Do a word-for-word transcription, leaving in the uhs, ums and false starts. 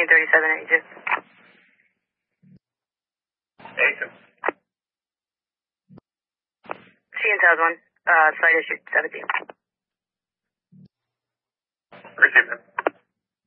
fifteen thirty-seven eighty-two. eighty-two. C N T A S one, uh, site issue seventeen.